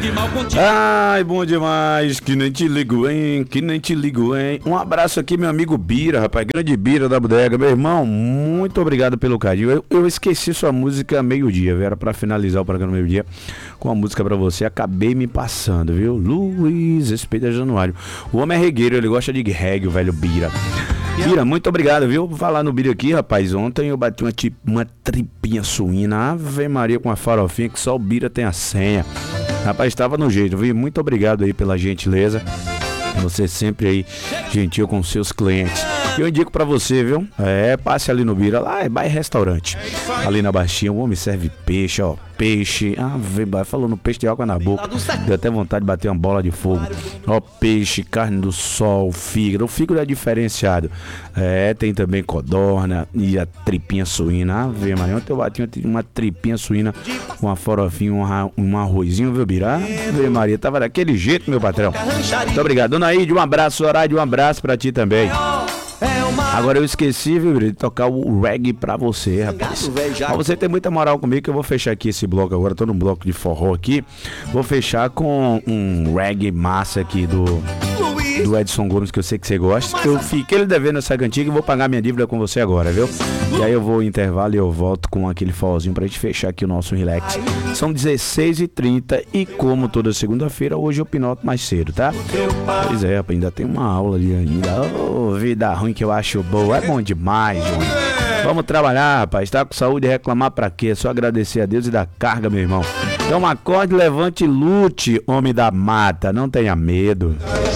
Ai, bom demais, que nem te ligo, hein, que nem te ligo, hein. Um abraço aqui, meu amigo Bira, rapaz, grande Bira da bodega. Meu irmão, muito obrigado pelo carinho. Eu esqueci sua música meio-dia, viu? Era pra finalizar o programa meio-dia com a música pra você, acabei me passando, viu? Luiz Espelho Januário. O homem é regueiro, ele gosta de reggae, o velho Bira. Bira, muito obrigado, viu? Vou falar no Bira aqui, rapaz. Ontem eu bati uma tripinha suína, Ave Maria, com uma farofinha que só o Bira tem a senha. Rapaz, estava no jeito, viu? Muito obrigado aí pela gentileza. Você sempre aí gentil com seus clientes. Eu indico pra você, viu? Passe ali no Bira, lá é bairro restaurante. Ali na Baixinha, o homem serve peixe, ó. Peixe, falou no peixe de água na boca. Deu até vontade de bater uma bola de fogo. Ó, peixe, carne do sol, fígado. O fígado é diferenciado. Tem também codorna e a tripinha suína. Ave Maria, ontem eu bati uma tripinha suína com uma farofinha, um arrozinho, viu, Bira? Ave Maria, tava daquele jeito, meu patrão. Muito obrigado. Dona Ide, um abraço, Horário, um abraço pra ti também. Agora eu esqueci, viu, de tocar o reggae pra você, rapaz. Pra você ter muita moral comigo, que eu vou fechar aqui esse bloco agora. Tô num bloco de forró aqui. Vou fechar com um reggae massa aqui do Edson Gomes, que eu sei que você gosta. Eu fiquei ele devendo essa cantiga e vou pagar minha dívida com você agora, viu? E aí eu vou intervalo e eu volto com aquele forrozinho pra gente fechar aqui o nosso relax. São 16h30 e como toda segunda-feira, hoje eu pinoto mais cedo, tá? Pois é, rapaz, ainda tem uma aula ali ainda. Ô, vida ruim que eu acho boa. É bom demais, João. Vamos trabalhar, rapaz. Tá com saúde e reclamar pra quê? É só agradecer a Deus e dar carga, meu irmão. Então acorde, levante e lute, homem da mata. Não tenha medo.